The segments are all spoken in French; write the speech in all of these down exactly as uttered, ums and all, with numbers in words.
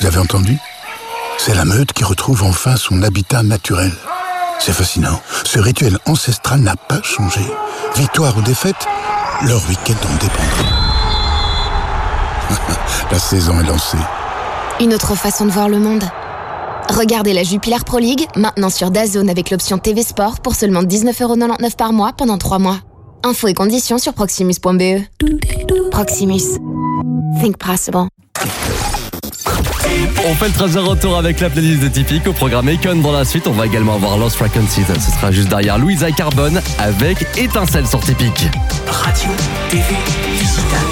Vous avez entendu ? C'est la meute qui retrouve enfin son habitat naturel. C'est fascinant. Ce rituel ancestral n'a pas changé. Victoire ou défaite, leur week-end en dépendra. La saison est lancée. Une autre façon de voir le monde. Regardez la Jupiler Pro League, maintenant sur DAZN avec l'option T V Sport pour seulement dix-neuf euros quatre-vingt-dix-neuf par mois pendant trois mois. Infos et conditions sur proximus point b e. Proximus. Think possible. On fait le treize heures retour avec la playlist de Typique au programme Econ. Dans la suite, on va également avoir Lost Frequencies. Ce sera juste derrière Louisa Carbone avec Étincelle sur Typique. Radio, T V, digital.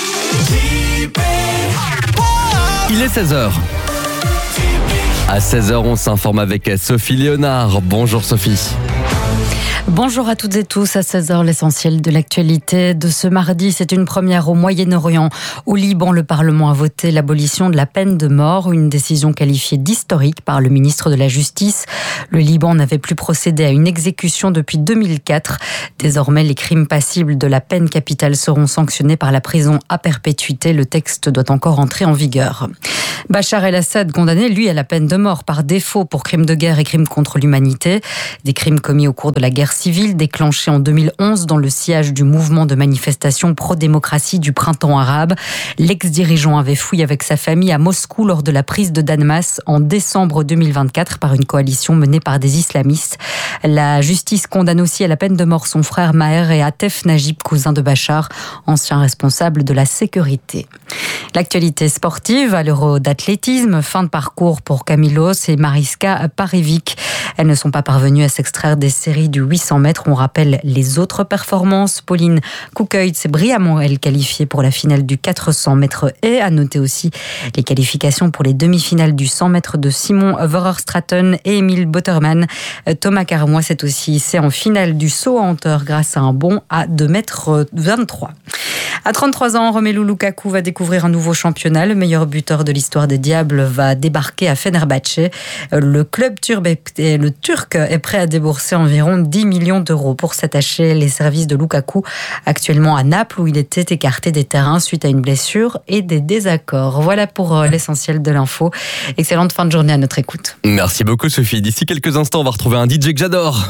Il est seize heures. À seize heures, on s'informe avec Sophie Léonard. Bonjour Sophie. Bonjour à toutes et tous. À seize heures, l'essentiel de l'actualité de ce mardi, c'est une première au Moyen-Orient. Au Liban, le Parlement a voté l'abolition de la peine de mort, une décision qualifiée d'historique par le ministre de la Justice. Le Liban n'avait plus procédé à une exécution depuis deux mille quatre. Désormais, les crimes passibles de la peine capitale seront sanctionnés par la prison à perpétuité. Le texte doit encore entrer en vigueur. Bachar el-Assad, condamné, lui, à la peine de mort par défaut pour crimes de guerre et crimes contre l'humanité. Des crimes commis au cours de la guerre civile déclenchée en deux mille onze dans le sillage du mouvement de manifestation pro-démocratie du printemps arabe. L'ex-dirigeant avait fui avec sa famille à Moscou lors de la prise de Damas en décembre deux mille vingt-quatre par une coalition menée par des islamistes. La justice condamne aussi à la peine de mort son frère Maher et Atef Najib, cousin de Bachar, ancien responsable de la sécurité. L'actualité sportive à l'Euro d'athlétisme, fin de parcours pour Camilo et Mariska Parevic. Elles ne sont pas parvenues à s'extraire des séries du huit cents mètres. On rappelle les autres performances. Pauline Coucœil s'est brillamment, elle, qualifiée pour la finale du quatre cents mètres et à noter aussi les qualifications pour les demi-finales du cent mètres de Simon Verhofstraten et Emile Botterman. Thomas Carmois s'est aussi hissé en finale du saut en hauteur grâce à un bond à deux mètres vingt-trois. À trente-trois ans, Romelu Lukaku va découvrir un nouveau championnat. Le meilleur buteur de l'histoire des Diables va débarquer à Fenerbahçe. Le club turc est, le Turc est prêt à débourser environ dix millions d'euros pour s'attacher les services de Lukaku, actuellement à Naples, où il était écarté des terrains suite à une blessure et des désaccords. Voilà pour l'essentiel de l'info. Excellente fin de journée à notre écoute. Merci beaucoup Sophie. D'ici quelques instants, on va retrouver un D J que j'adore.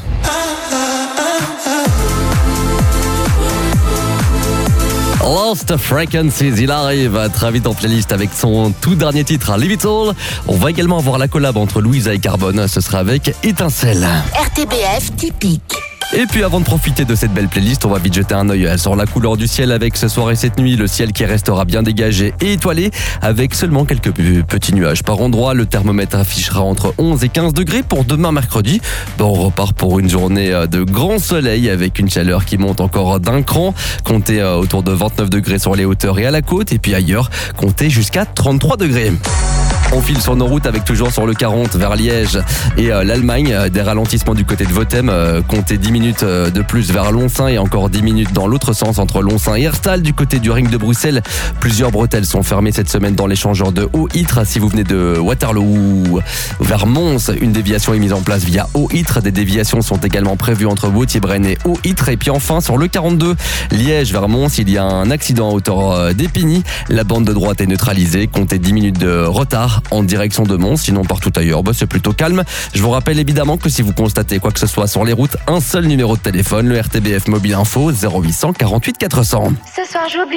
Lost Frequencies, il arrive très vite en playlist avec son tout dernier titre, Leave It All. On va également avoir la collab entre Louisa et Carbone, ce sera avec Étincelle. R T B F Typique. Et puis avant de profiter de cette belle playlist, on va vite jeter un œil sur la couleur du ciel avec ce soir et cette nuit. Le ciel qui restera bien dégagé et étoilé avec seulement quelques petits nuages par endroit. Le thermomètre affichera entre onze et quinze degrés pour demain mercredi. Bon, on repart pour une journée de grand soleil avec une chaleur qui monte encore d'un cran. Comptez autour de vingt-neuf degrés sur les hauteurs et à la côte. Et puis ailleurs, comptez jusqu'à trente-trois degrés. On file sur nos routes avec toujours sur le quarante vers Liège et euh, l'Allemagne. Euh, des ralentissements du côté de Votem. Euh, comptez dix minutes euh, de plus vers Lonsin et encore dix minutes dans l'autre sens entre Lonsin et Herstal. Du côté du ring de Bruxelles, plusieurs bretelles sont fermées cette semaine dans l'échangeur de Haut-Ytre. Si vous venez de Waterloo vers Mons, une déviation est mise en place via Haut-Ytre. Des déviations sont également prévues entre Wautier-Braine et Haut-Ytre. Et puis enfin sur le quarante-deux, Liège vers Mons, il y a un accident à hauteur d'Épigny. La bande de droite est neutralisée. Comptez dix minutes de retard en direction de Mons, sinon partout ailleurs, bah, c'est plutôt calme. Je vous rappelle évidemment que si vous constatez quoi que ce soit sur les routes, un seul numéro de téléphone, le R T B F Mobile Info zéro huit cent quarante-huit quatre cents. Ce soir, j'oublie.